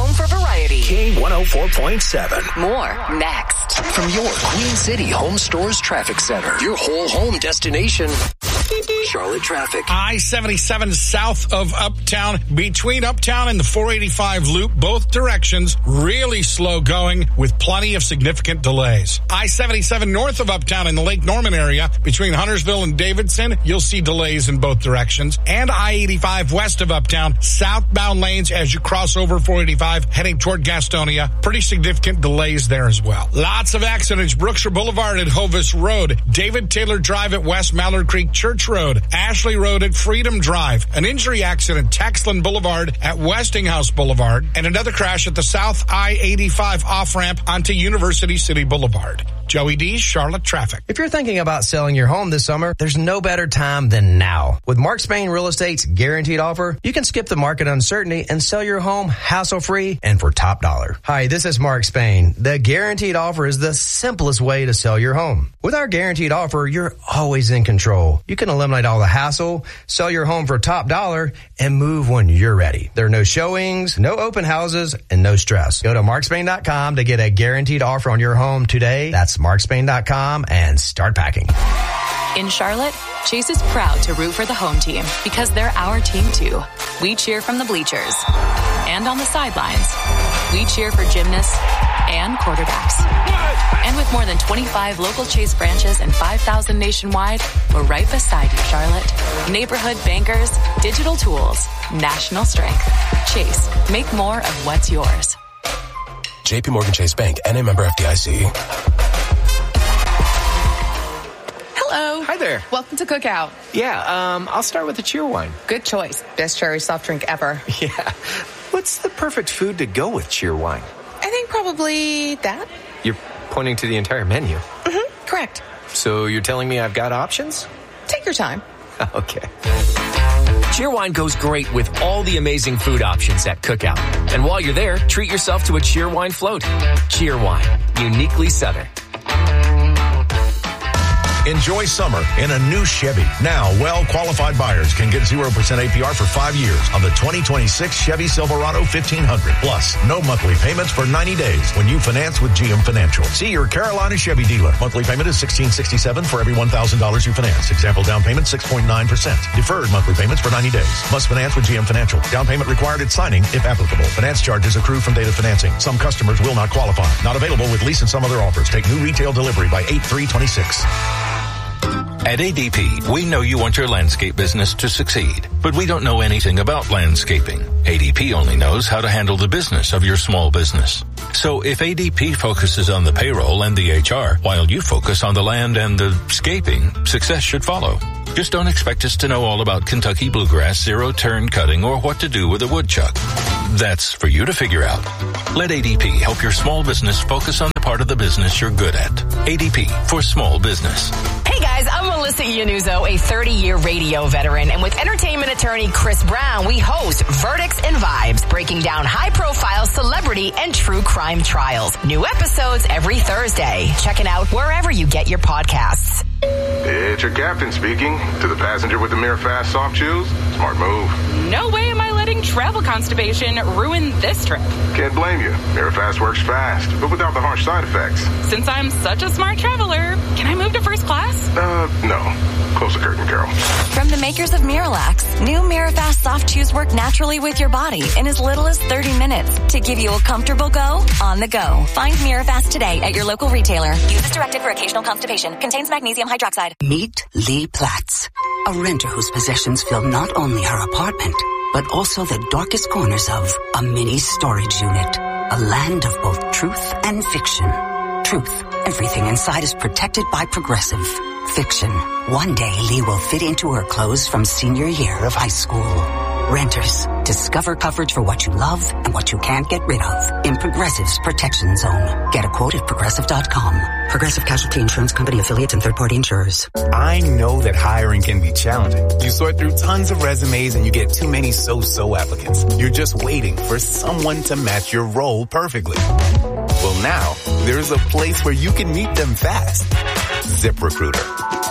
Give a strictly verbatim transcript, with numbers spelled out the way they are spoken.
home for variety. K one oh four point seven. More next. From your Queen City Home Stores Traffic Center, your whole home destination, Charlotte traffic. I seventy-seven south of Uptown, between Uptown and the four eighty-five loop, both directions, really slow going with plenty of significant delays. I seventy-seven north of Uptown in the Lake Norman area, between Huntersville and Davidson, you'll see delays in both directions. And I eighty-five west of Uptown, southbound lanes as you cross over four eighty-five, heading toward Gastonia, pretty significant delays there as well. Lots of accidents. Brookshire Boulevard at Hovis Road, David Taylor Drive at West Mallard Creek Church Road, Ashley Road at Freedom Drive, an injury accident, Taxland Boulevard at Westinghouse Boulevard, and another crash at the South I eighty-five off-ramp onto University City Boulevard. Joey D's Charlotte traffic. If you're thinking about selling your home this summer, there's no better time than now. With Mark Spain Real Estate's guaranteed offer, you can skip the market uncertainty and sell your home hassle-free and for top dollar. Hi, this is Mark Spain. The guaranteed offer is the simplest way to sell your home. With our guaranteed offer, you're always in control. You can eliminate all the hassle, sell your home for top dollar, and move when you're ready. There are no showings, no open houses, and no stress. Go to mark spain dot com to get a guaranteed offer on your home today. That's mark spain dot com and start packing. In Charlotte, Chase is proud to root for the home team because they're our team too. We cheer from the bleachers and on the sidelines. We cheer for gymnasts and quarterbacks. And with more than twenty-five local Chase branches and five thousand nationwide, we're right beside you, Charlotte. Neighborhood bankers, digital tools, national strength. Chase, make more of what's yours. J P Morgan Chase Bank, N A member F D I C. Hello. Hi there. Welcome to Cookout. Yeah, um, I'll start with the cheer wine. Good choice. Best cherry soft drink ever. Yeah. What's the perfect food to go with cheer wine? I think probably that. You're pointing to the entire menu. Mm-hmm. Correct. So you're telling me I've got options? Take your time. Okay. Cheerwine goes great with all the amazing food options at Cookout. And while you're there, treat yourself to a Cheerwine float. Cheerwine, uniquely Southern. Enjoy summer in a new Chevy. Now, well-qualified buyers can get zero percent A P R for five years on the twenty twenty-six Chevy Silverado fifteen hundred. Plus, no monthly payments for ninety days when you finance with G M Financial. See your Carolina Chevy dealer. Monthly payment is sixteen sixty-seven for every one thousand dollars you finance. Example down payment six point nine percent. Deferred monthly payments for ninety days. Must finance with G M Financial. Down payment required at signing if applicable. Finance charges accrue from date of financing. Some customers will not qualify. Not available with lease and some other offers. Take new retail delivery by eight three twenty-six. At A D P, we know you want your landscape business to succeed, but we don't know anything about landscaping. A D P only knows how to handle the business of your small business. So if A D P focuses on the payroll and the H R, while you focus on the land and the scaping, success should follow. Just don't expect us to know all about Kentucky bluegrass, zero-turn cutting, or what to do with a woodchuck. That's for you to figure out. Let A D P help your small business focus on the part of the business you're good at. A D P for small business. Hey guys, I'm Melissa Iannuzzo, a thirty-year radio veteran, and with entertainment attorney Chris Brown, we host Verdicts and Vibes, breaking down high-profile celebrity and true crime trials. New episodes every Thursday. Check it out wherever you get your podcasts. It's your captain speaking. To the passenger with the Mirafast soft shoes, smart move. No way am I letting travel constipation ruin this trip. Can't blame you. Mirafast works fast, but without the harsh side effects. Since I'm such a smart traveler, can I move to first class? Uh, no. Close the curtain, Carol. From the makers of Miralax, new Mirafast soft chews work naturally with your body in as little as thirty minutes to give you a comfortable go on the go. Find Mirafast today at your local retailer. Use as directed for occasional constipation. Contains magnesium hydroxide. Meet Lee Platts, a renter whose possessions fill not only her apartment, but also the darkest corners of a mini storage unit. A land of both truth and fiction. Truth, everything inside is protected by Progressive. Fiction, one day Lee will fit into her clothes from senior year of high school. Renters, discover coverage for what you love and what you can't get rid of in Progressive's Protection Zone. Get a quote at Progressive dot com. Progressive Casualty Insurance Company affiliates and third-party insurers. I know that hiring can be challenging. You sort through tons of resumes and you get too many so-so applicants. You're just waiting for someone to match your role perfectly. Well, now there's a place where you can meet them fast. ZipRecruiter.